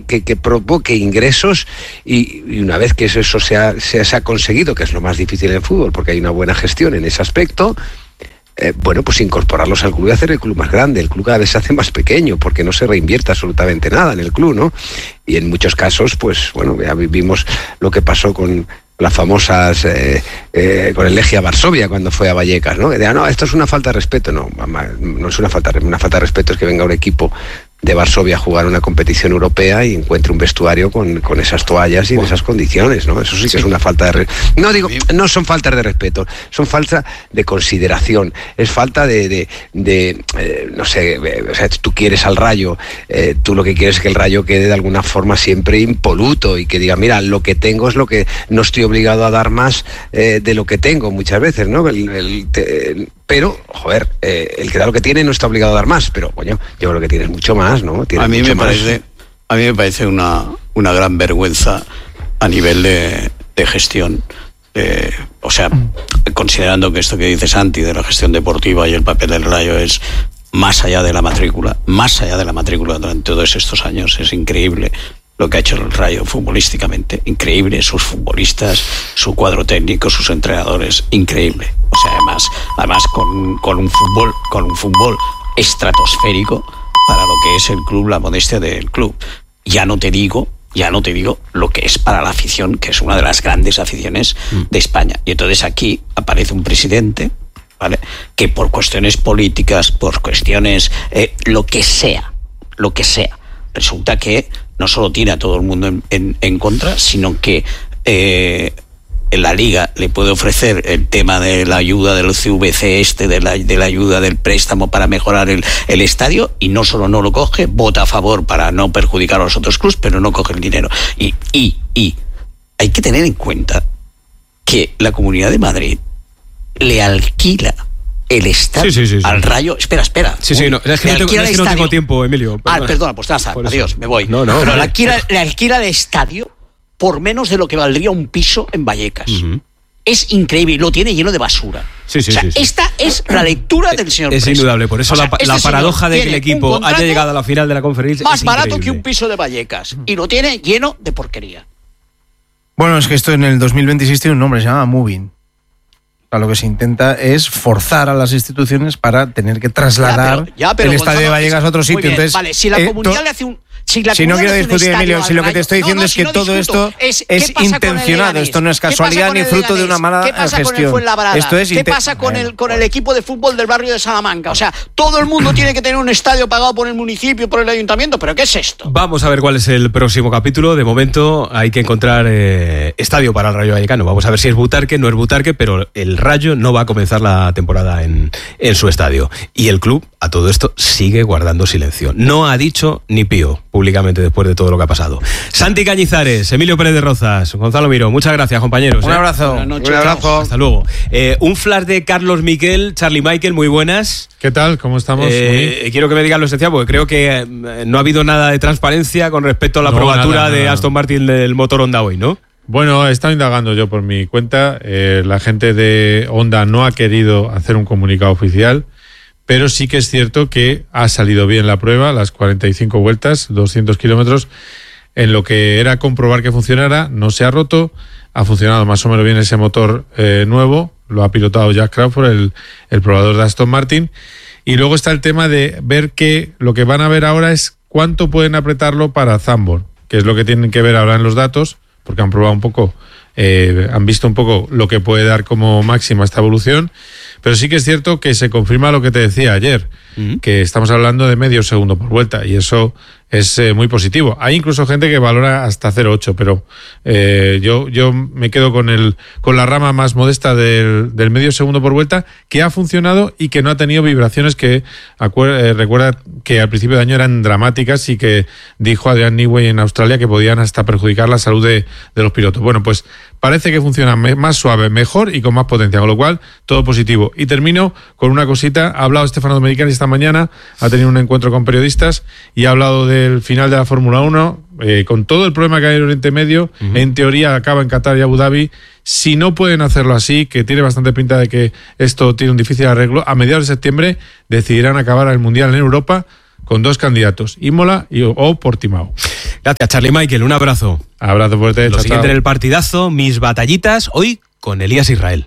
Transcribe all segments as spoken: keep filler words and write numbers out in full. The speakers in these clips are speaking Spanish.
que, que provoque ingresos y, y una vez que eso, eso se, ha, se, se ha conseguido, que es lo más difícil en el fútbol, porque hay una buena gestión en ese aspecto, eh, bueno, pues incorporarlos al club y hacer el club más grande. El club cada vez se hace más pequeño porque no se reinvierte absolutamente nada en el club, ¿no? Y en muchos casos, pues bueno, ya vivimos lo que pasó con las famosas, eh, eh, con el Legia Varsovia cuando fue a Vallecas, ¿no? Que digan, no, esto es una falta de respeto. No, no es una falta, una falta de respeto, es que venga un equipo de Varsovia a jugar una competición europea y encuentre un vestuario con, con esas toallas y bueno, en esas condiciones, ¿no? Eso sí que sí. es una falta de respeto. No digo, no son faltas de respeto, son falta de consideración, es falta de, de, de eh, no sé, o sea, tú quieres al Rayo, eh, tú lo que quieres es que el Rayo quede de alguna forma siempre impoluto y que diga, mira, lo que tengo es lo que, no estoy obligado a dar más eh, de lo que tengo muchas veces, ¿no? El, el, te, el, pero, joder, eh, el que da lo que tiene no está obligado a dar más, pero, coño, yo creo que tienes mucho más, ¿no? Tienes a mí me más. parece, a mí me parece una, una gran vergüenza a nivel de, de gestión. Eh, o sea, considerando que esto que dice Santi de la gestión deportiva y el papel del Rayo es más allá de la matrícula, más allá de la matrícula durante todos estos años, es increíble lo que ha hecho el Rayo futbolísticamente, increíble, sus futbolistas, su cuadro técnico, sus entrenadores, increíble. O sea, además, además con, con un fútbol, con un fútbol estratosférico para lo que es el club, la modestia del club. Ya no te digo, ya no te digo lo que es para la afición, que es una de las grandes aficiones mm. de España. Y entonces aquí aparece un presidente, ¿vale?, que por cuestiones políticas, por cuestiones, eh, lo que sea, lo que sea, resulta que no solo tiene a todo el mundo en, en, en contra, sino que eh, en la Liga le puede ofrecer el tema de la ayuda del C V C este, de la, de la ayuda del préstamo para mejorar el, el estadio, y no solo no lo coge, vota a favor para no perjudicar a los otros clubes, pero no coge el dinero. Y, y, y hay que tener en cuenta que la Comunidad de Madrid le alquila el estadio sí, sí, sí, sí. al Rayo. Espera, espera. Sí, sí, no, es que, no tengo, es que no tengo tiempo, Emilio. Perdona. Ah, perdona, pues nada, adiós, me voy. No, no, Pero no. Le, alquila, le alquila el estadio por menos de lo que valdría un piso en Vallecas. Uh-huh. Es increíble, lo tiene lleno de basura. Sí, sí, o sea, sí, sí. Esta es la lectura del señor Es Presa. indudable, por eso o sea, la, este la paradoja de que el equipo haya llegado a la final de la conferencia más es barato increíble. que un piso de Vallecas. Y lo tiene lleno de porquería. Bueno, es que esto en el dos mil veintiséis tiene un nombre, se llama Moving. O sea, lo que se intenta es forzar a las instituciones para tener que trasladar ya, pero, ya, pero, el estadio de Vallecas a otro sitio. Bien, Entonces, vale, si la eh, comunidad to- le hace un... Si, la si no quiero discutir, Emilio, si lo que te estoy diciendo no, no, es que si no todo discuto, esto es, es intencionado, esto no es casualidad ni fruto de una mala ¿Qué pasa gestión. Con el Fuenlabrada? Esto es ¿Qué inte- pasa con el, con el equipo de fútbol del barrio de Salamanca? O sea, todo el mundo tiene que tener un estadio pagado por el municipio, por el ayuntamiento, ¿pero qué es esto? Vamos a ver cuál es el próximo capítulo. De momento hay que encontrar eh, estadio para el Rayo Vallecano. Vamos a ver si es Butarque, no es Butarque, pero el Rayo no va a comenzar la temporada en, en su estadio. Y el club, a todo esto, sigue guardando silencio. No ha dicho ni pío públicamente después de todo lo que ha pasado. Santi Cañizares, Emilio Pérez de Rozas, Gonzalo Miró, muchas gracias, compañeros. Un ¿eh? abrazo. Buenas noches, un abrazo. Hasta luego. Eh, un flash de Carlos Miquel, Charlie Michael, muy buenas. ¿Qué tal? ¿Cómo estamos? Eh, quiero que me digas lo esencial, porque creo que eh, no ha habido nada de transparencia con respecto a la No, probatura nada, de nada. Aston Martin del motor Honda hoy, ¿no? Bueno, he estado indagando yo por mi cuenta. Eh, la gente de Honda no ha querido hacer un comunicado oficial, pero sí que es cierto que ha salido bien la prueba, las cuarenta y cinco vueltas, doscientos kilómetros, en lo que era comprobar que funcionara, no se ha roto, ha funcionado más o menos bien ese motor eh, nuevo, lo ha pilotado Jack Crawford, el, el probador de Aston Martin, y luego está el tema de ver que lo que van a ver ahora es cuánto pueden apretarlo para Zandvoort, que es lo que tienen que ver ahora en los datos, porque han probado un poco, eh, han visto un poco lo que puede dar como máxima esta evolución, pero sí que es cierto que se confirma lo que te decía ayer, uh-huh. que estamos hablando de medio segundo por vuelta, y eso es eh, muy positivo. Hay incluso gente que valora hasta cero coma ocho, pero eh, yo, yo me quedo con el con la rama más modesta del, del medio segundo por vuelta, que ha funcionado y que no ha tenido vibraciones que acuer- eh, recuerda que al principio de año eran dramáticas y que dijo Adrian Newey en Australia que podían hasta perjudicar la salud de, de los pilotos. Bueno, pues parece que funciona me- más suave, mejor y con más potencia, con lo cual todo positivo. Y termino con una cosita. Ha hablado Stefano Domenicali esta mañana, ha tenido un encuentro con periodistas y ha hablado del final de la Fórmula uno, eh, con todo el problema que hay en Oriente Medio. Uh-huh. En teoría acaba en Qatar y Abu Dhabi. Si no pueden hacerlo así, que tiene bastante pinta de que esto tiene un difícil arreglo, a mediados de septiembre decidirán acabar el Mundial en Europa con dos candidatos, Imola y, o Portimao. Gracias, Charlie Michael, un abrazo. Abrazo fuerte. Lo chao, siguiente chao. en el partidazo, mis batallitas, hoy con Elías Israel.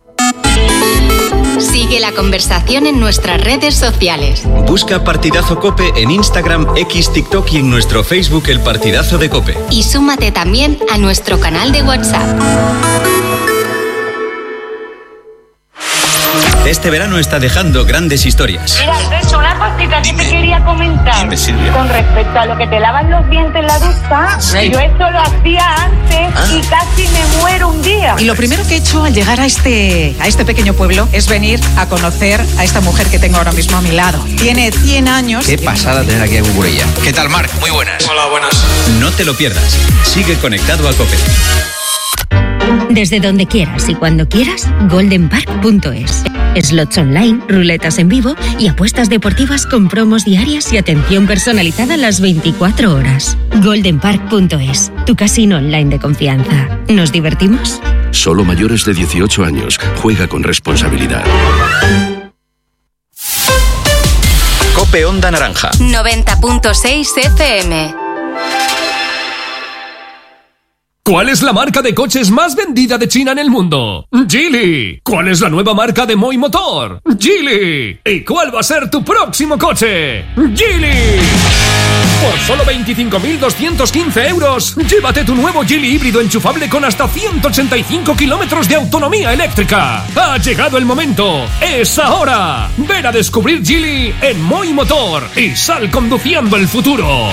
Sigue la conversación en nuestras redes sociales. Busca Partidazo COPE en Instagram, X, TikTok y en nuestro Facebook El Partidazo de COPE. Y súmate también a nuestro canal de WhatsApp. Este verano está dejando grandes historias. Mira, de hecho, una cosita que te quería comentar. Dime, Silvia. Con respecto a lo que te lavan los dientes en la ducha, Sí. yo esto lo hacía antes Ah. y casi me muero un día. Y lo primero que he hecho al llegar a este, a este pequeño pueblo es venir a conocer a esta mujer que tengo ahora mismo a mi lado. Tiene cien años. Qué pasada tener aquí a Cucurella. ¿Qué tal, Marc? Muy buenas. Hola, buenas. No te lo pierdas. Sigue conectado a COPE. Desde donde quieras y cuando quieras, golden park punto es. Slots online, ruletas en vivo y apuestas deportivas con promos diarias y atención personalizada las veinticuatro horas. golden park punto es, tu casino online de confianza. ¿Nos divertimos? Solo mayores de dieciocho años. Juega con responsabilidad. COPE Onda Naranja. noventa punto seis F M. ¿Cuál es la marca de coches más vendida de China en el mundo? Geely. ¿Cuál es la nueva marca de Moi Motor? Geely. ¿Y cuál va a ser tu próximo coche? Geely. Por solo veinticinco mil doscientos quince euros, llévate tu nuevo Geely híbrido enchufable con hasta ciento ochenta y cinco kilómetros de autonomía eléctrica. Ha llegado el momento. ¡Es ahora! Ven a descubrir Geely en Moi Motor y sal conduciendo el futuro.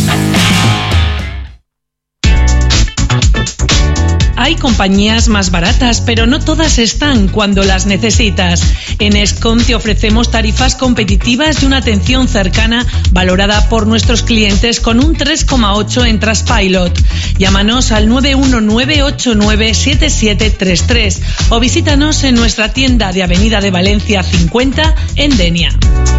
Hay compañías más baratas, pero no todas están cuando las necesitas. En Escom te ofrecemos tarifas competitivas y una atención cercana valorada por nuestros clientes con un tres coma ocho en Trustpilot. Llámanos al nueve uno nueve ocho nueve siete siete tres tres o visítanos en nuestra tienda de Avenida de Valencia cincuenta en Denia.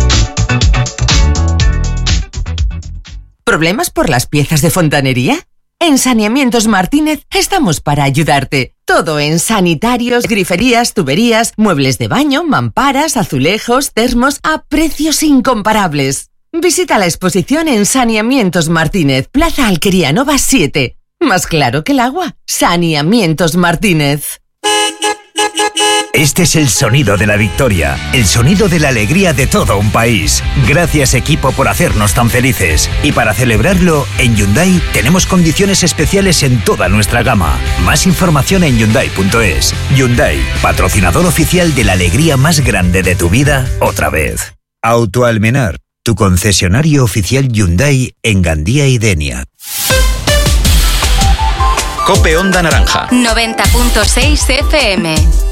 ¿Problemas por las piezas de fontanería? En Saneamientos Martínez estamos para ayudarte. Todo en sanitarios, griferías, tuberías, muebles de baño, mamparas, azulejos, termos, a precios incomparables. Visita la exposición en Saneamientos Martínez, Plaza Alquería Nova siete. Más claro que el agua. Saneamientos Martínez. Este es el sonido de la victoria, el sonido de la alegría de todo un país. Gracias, equipo, por hacernos tan felices. Y para celebrarlo, en Hyundai tenemos condiciones especiales en toda nuestra gama. Más información en hyundai punto es. Hyundai, patrocinador oficial de la alegría más grande de tu vida, otra vez. Auto Almenar, tu concesionario oficial Hyundai en Gandía y Denia. COPE Onda Naranja. noventa punto seis F M.